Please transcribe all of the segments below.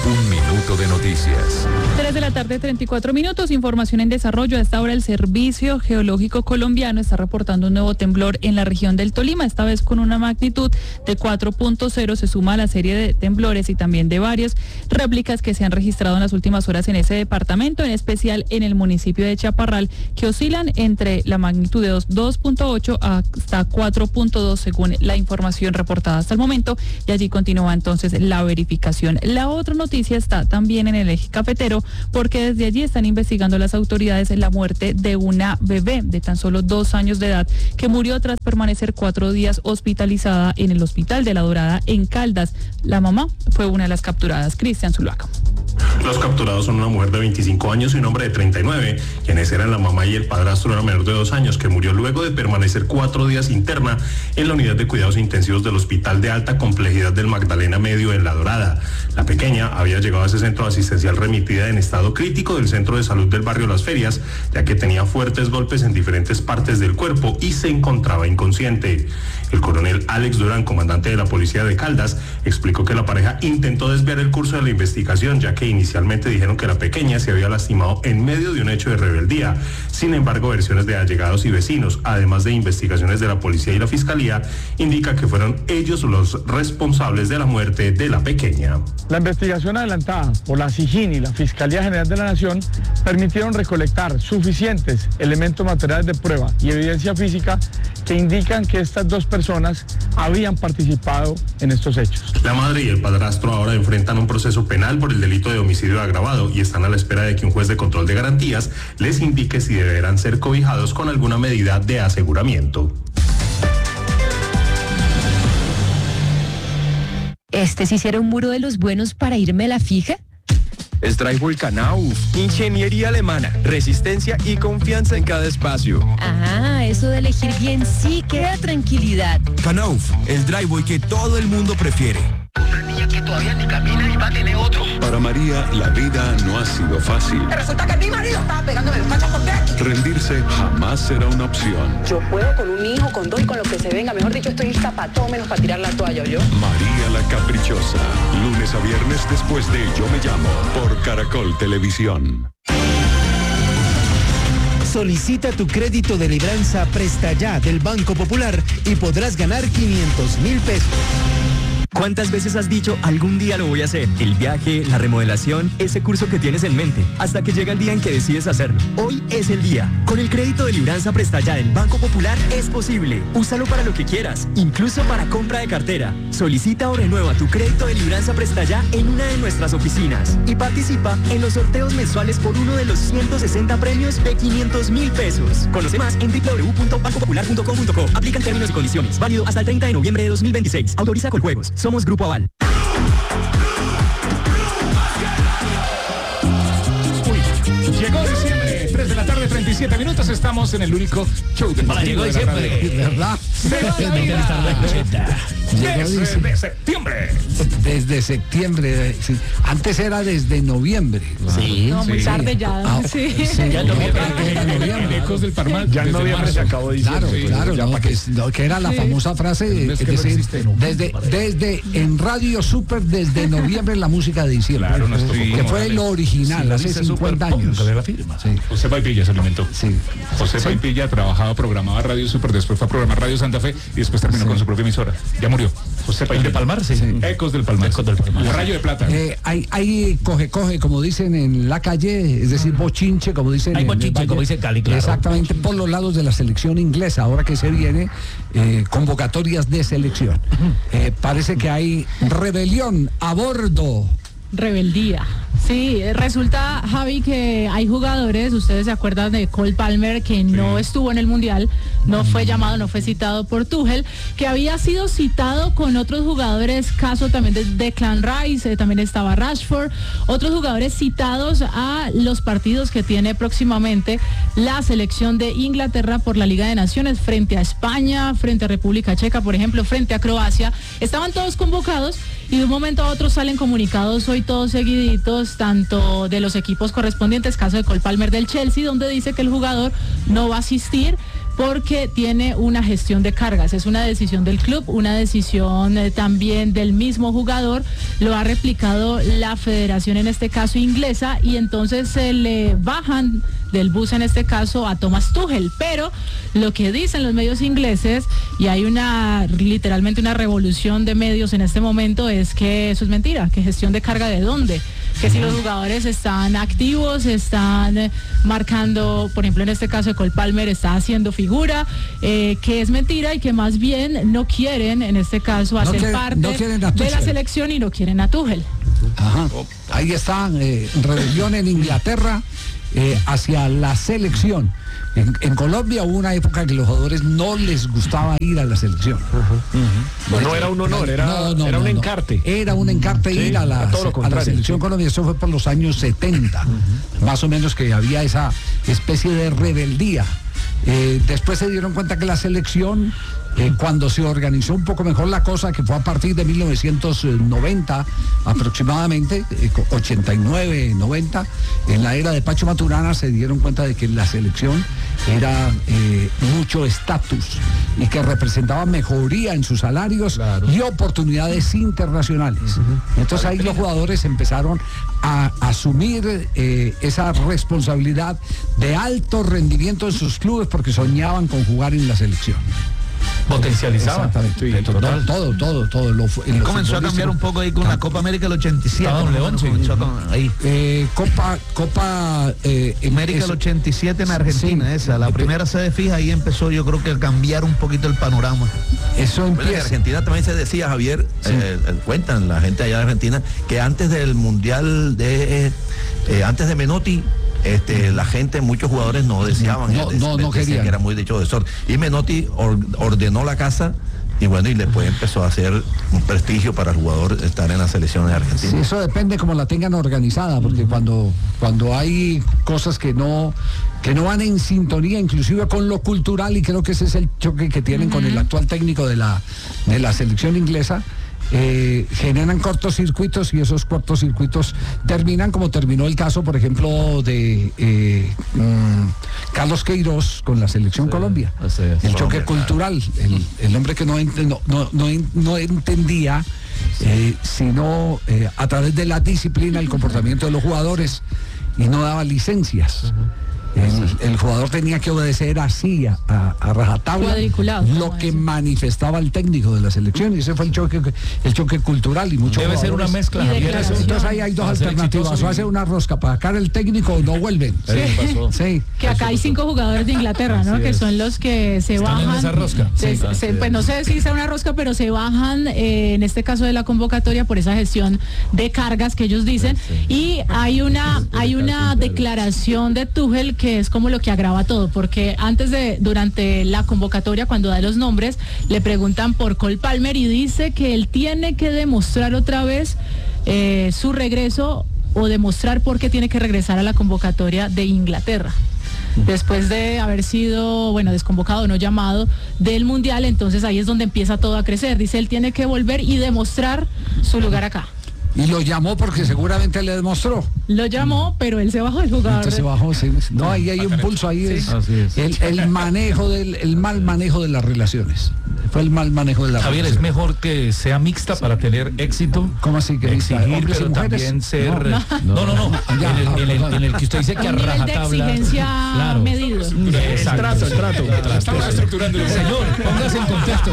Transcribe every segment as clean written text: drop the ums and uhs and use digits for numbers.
Un minuto de noticias. 3:34 p.m, información en desarrollo. A esta hora el Servicio Geológico Colombiano está reportando un nuevo temblor en la región del Tolima, esta vez con una magnitud de 4.0, se suma a la serie de temblores y también de varias réplicas que se han registrado en las últimas horas en ese departamento, en especial en el municipio de Chaparral, que oscilan entre la magnitud de 2.8 hasta 4.2 según la información reportada hasta el momento, y allí continúa entonces la verificación. La otra noticia está también en el eje cafetero, porque desde allí están investigando las autoridades en la muerte de una bebé de tan solo 2 años de edad que murió tras permanecer 4 días hospitalizada en el Hospital de La Dorada en Caldas. La mamá fue una de las capturadas. Cristian Zuluaga. Los capturados son una mujer de 25 años y un hombre de 39, quienes eran la mamá y el padrastro de una menor de 2 años que murió luego de permanecer 4 días interna en la unidad de cuidados intensivos del Hospital de Alta Complejidad del Magdalena Medio en La Dorada. La pequeña había llegado a ese centro asistencial remitida en estado crítico del centro de salud del barrio Las Ferias, ya que tenía fuertes golpes en diferentes partes del cuerpo y se encontraba inconsciente. El coronel Alex Durán, comandante de la policía de Caldas, explicó que la pareja intentó desviar el curso de la investigación, ya que inicialmente dijeron que la pequeña se había lastimado en medio de un hecho de rebeldía. Sin embargo, versiones de allegados y vecinos, además de investigaciones de la policía y la fiscalía, indican que fueron ellos los responsables de la muerte de la pequeña. La investigación adelantada por la SIJIN y la Fiscalía General de la Nación permitieron recolectar suficientes elementos materiales de prueba y evidencia física que indican que estas 2 personas habían participado en estos hechos. La madre y el padrastro ahora enfrentan un proceso penal por el delito de homicidio agravado y están a la espera de que un juez de control de garantías les indique si deberán ser cobijados con alguna medida de aseguramiento. ¿Sí hiciera un muro de los buenos para irme a la fija? Strike Knauf, ingeniería alemana, resistencia y confianza en cada espacio. Ah, eso de elegir bien sí que da tranquilidad. Knauf, el driveway que todo el mundo prefiere. Una niña que todavía ni camina y va a tener otro. Para María, la vida no ha sido fácil. Resulta que mi marido estaba pegándome los cachos porque aquí. Rendirse jamás será una opción. Yo puedo con un hijo, con 2 y con lo que se venga. Mejor dicho, estoy zapatón menos para tirar la toalla, ¿yo? María la Caprichosa. Lunes a viernes después de Yo Me Llamo por Caracol Televisión. Solicita tu crédito de libranza Presta Ya del Banco Popular y podrás ganar 500.000 pesos. ¿Cuántas veces has dicho algún día lo voy a hacer? El viaje, la remodelación, ese curso que tienes en mente, hasta que llega el día en que decides hacerlo. Hoy es el día. Con el crédito de libranza Presta Ya del Banco Popular es posible. Úsalo para lo que quieras, incluso para compra de cartera. Solicita o renueva tu crédito de libranza Presta Ya en una de nuestras oficinas y participa en los sorteos mensuales por uno de los 160 premios de 500.000 pesos. Conoce más en www.bancopopular.com.co. Aplican términos y condiciones. Válido hasta el 30 de noviembre de 2026. Autoriza Coljuegos. Somos Grupo Aval. Llegó diciembre, 3:37 p.m, estamos en el único show de llegó diciembre, ¿verdad? Desde septiembre. Desde septiembre, sí. Antes era desde noviembre. Sí. No, muy tarde ya. Sí. Ya en Ecos del Parmal. Ya en noviembre se acabó diciembre. Claro, que era la famosa frase, es decir, desde en Radio Super, desde noviembre la música de diciembre. Claro, que fue lo original, hace 50 años. De la firma. Sí. José Paipilla se alimentó. Sí. José Paipilla trabajaba, programaba Radio Super, después fue a programar Radio Santa Fe y después terminó con su propia emisora. Ya murió. José Paipilla. ¿De Palmar? Sí. Ecos del Palmar. Rayo de Plata. Hay coge, como dicen en la calle, es decir, bochinche, como dicen. Hay bochinche, como dice Cali, claro. Exactamente, por los lados de la selección inglesa, ahora que se viene convocatorias de selección. Parece que hay rebelión a bordo. Rebeldía. Sí, resulta, Javi, que hay jugadores, ustedes se acuerdan de Cole Palmer, que no estuvo en el Mundial, no fue llamado, no fue citado por Tuchel, que había sido citado con otros jugadores, caso también de Declan Rice, también estaba Rashford, otros jugadores citados a los partidos que tiene próximamente la selección de Inglaterra por la Liga de Naciones, frente a España, frente a República Checa, por ejemplo, frente a Croacia. Estaban todos convocados y de un momento a otro salen comunicados hoy todos seguiditos, tanto de los equipos correspondientes, caso de Cole Palmer del Chelsea, donde dice que el jugador no va a asistir porque tiene una gestión de cargas. Es una decisión del club, una decisión también del mismo jugador. Lo ha replicado la federación, en este caso inglesa, y entonces se le bajan del bus, en este caso, a Thomas Tuchel. Pero lo que dicen los medios ingleses, y hay literalmente una revolución de medios en este momento, es que eso es mentira. ¿Que gestión de carga de dónde? Que si los jugadores están activos, están marcando, por ejemplo, en este caso de Cole Palmer está haciendo figura, que es mentira, y que más bien no quieren, en este caso, hacer parte de la selección, y no quieren a Tuchel. Ajá. Ahí está, rebelión en Inglaterra hacia la selección. En Colombia hubo una época que los jugadores no les gustaba ir a la selección. No era un honor, era un encarte. Era un encarte ir a la selección Colombia. Eso fue por los años 70, más o menos, que había esa especie de rebeldía. Después se dieron cuenta que la selección, cuando se organizó un poco mejor la cosa, que fue a partir de 1990 aproximadamente, 89, 90, en la era de Pacho Maturana, se dieron cuenta de que la selección era mucho estatus y que representaba mejoría en sus salarios y oportunidades internacionales. Entonces ahí los jugadores empezaron a asumir esa responsabilidad de alto rendimiento en sus clubes, porque soñaban con jugar en la selección. Potencializaba. Exactamente. Sí, total. Todo. Comenzó a cambiar un poco ahí con la Copa América del 87. Don León, sí. Ahí. Copa América del 87 en Argentina, esa. La primera sede fija, ahí empezó, yo creo que a cambiar un poquito el panorama. Eso empieza. Bueno, en Argentina también se decía, Javier, cuentan la gente allá de Argentina, que antes del Mundial antes de Menotti, la gente, muchos jugadores no deseaban, no querían, que era muy dicho. Y Menotti ordenó la casa, y bueno, y después empezó a hacer un prestigio para el jugador estar en la selección de Argentina. Sí, eso depende cómo la tengan organizada, porque cuando hay cosas que no van en sintonía, inclusive con lo cultural, y creo que ese es el choque que tienen con el actual técnico de la selección inglesa, generan cortocircuitos, y esos cortocircuitos terminan como terminó el caso, por ejemplo, de Carlos Queiroz con la selección Colombia. El choque cultural, el hombre que no entendía sino a través de la disciplina, el comportamiento de los jugadores, y no daba licencias. El jugador tenía que obedecer así a rajatabla lo que manifestaba el técnico de la selección, y ese fue el choque cultural, y mucho debe ser una mezcla, Javier. Entonces ahí hay dos alternativas: o hace una rosca para sacar el técnico, o no vuelven. Sí. Que acá hay 5 jugadores de Inglaterra, ¿no? Que son los que se bajan. En esa rosca. Pues no sé si sea una rosca, pero se bajan en este caso de la convocatoria por esa gestión de cargas que ellos dicen. Y hay una declaración de Tuchel que es como lo que agrava todo, porque durante la convocatoria, cuando da los nombres, le preguntan por Cole Palmer, y dice que él tiene que demostrar otra vez su regreso, o demostrar por qué tiene que regresar a la convocatoria de Inglaterra. Después de haber sido, desconvocado o no llamado del Mundial, entonces ahí es donde empieza todo a crecer. Dice, él tiene que volver y demostrar su lugar acá. Y lo llamó porque seguramente le demostró. Lo llamó, pero él se bajó del jugador. Entonces se bajó, sí. No, ahí hay un pulso, ahí es. El mal manejo de las relaciones. Fue el mal manejo de las relaciones. Javier, ¿es mejor que sea mixta para tener éxito? ¿Cómo así que exigir, pero también ser... No. En el que usted dice que a rajatabla... de exigencia medido. El trato. Estamos estructurando. Señor, póngase en contexto,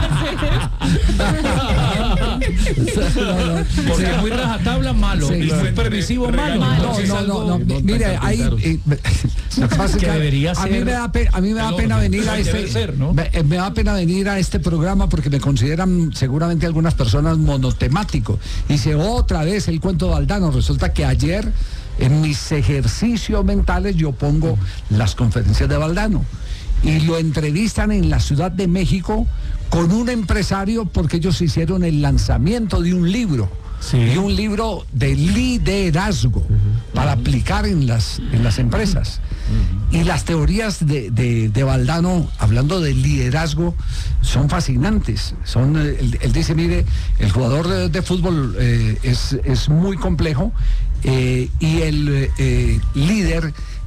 señor. Porque muy rajatabla, malo. Y muy permisivo, malo. No. Mire, ahí... Lo que pasa es que debería ser... A mí me da pena venir a este... Me da pena venir a este programa, porque me consideran seguramente algunas personas monotemático. Y si otra vez el cuento de Valdano, resulta que ayer en mis ejercicios mentales yo pongo las conferencias de Valdano, y lo entrevistan en la Ciudad de México con un empresario, porque ellos hicieron el lanzamiento de un libro. Y un libro de liderazgo para aplicar en las empresas. Y las teorías de Valdano, hablando de liderazgo, son fascinantes. Él dice, mire, el jugador de fútbol es muy complejo, y el líder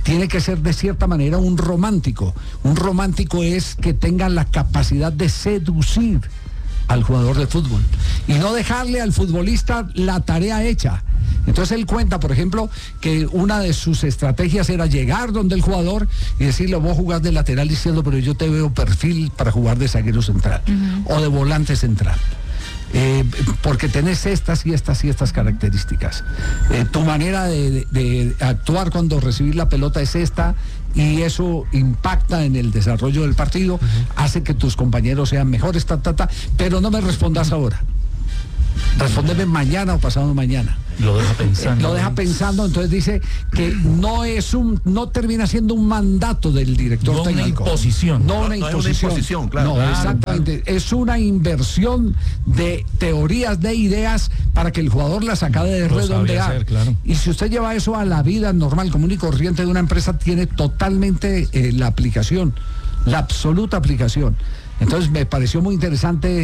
tiene que ser de cierta manera un romántico. Un romántico es que tenga la capacidad de seducir al jugador de fútbol y no dejarle al futbolista la tarea hecha. Entonces él cuenta, por ejemplo, que una de sus estrategias era llegar donde el jugador y decirle: vos jugás de lateral izquierdo, pero yo te veo perfil para jugar de zaguero central o de volante central. Porque tenés estas y estas y estas características. Tu manera de actuar cuando recibís la pelota es esta, y eso impacta en el desarrollo del partido, hace que tus compañeros sean mejores, pero no me respondas ahora. Respóndeme mañana o pasado mañana. Lo deja pensando. Lo deja pensando, entonces dice que no termina siendo un mandato del director técnico. Una imposición. No una imposición, claro. No, exactamente. Es una inversión de teorías, de ideas, para que el jugador las acabe de redondear. Claro. Y si usted lleva eso a la vida normal, común y corriente de una empresa, tiene totalmente la aplicación, la absoluta aplicación. Entonces me pareció muy interesante